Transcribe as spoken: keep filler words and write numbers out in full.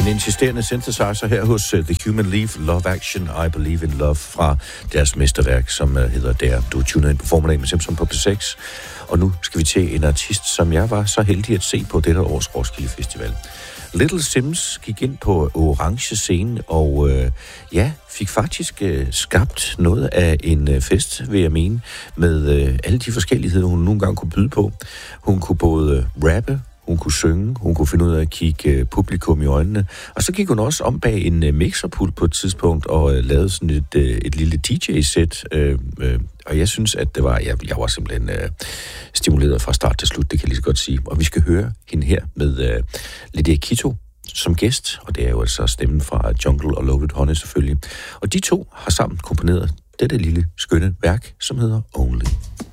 En insisterende synthesizer her hos uh, The Human Leaf, Love Action, I Believe in Love, fra deres mesterværk, som uh, hedder Der. Du tuner ind på Formula med Simpson på P seks. Og nu skal vi til en artist, som jeg var så heldig at se på dette års Roskilde Festival. Little Simz gik ind på orange scene og øh, ja, fik faktisk øh, skabt noget af en øh, fest, vil jeg mene, med øh, alle de forskelligheder, hun nogle gange kunne byde på. Hun kunne både rappe, hun kunne synge, hun kunne finde ud af at kigge øh, publikum i øjnene, og så gik hun også om bag en øh, mixerpult på et tidspunkt og øh, lavede sådan et, øh, et lille D J-sæt, øh, øh, og jeg synes, at det var, jeg, jeg var simpelthen øh, stimuleret fra start til slut, det kan jeg lige så godt sige, og vi skal høre hende her med øh, Lydia Kito som gæst, og det er jo altså stemmen fra Jungle og Loaded Honey selvfølgelig, og de to har sammen komponeret dette lille skønne værk, som hedder Only.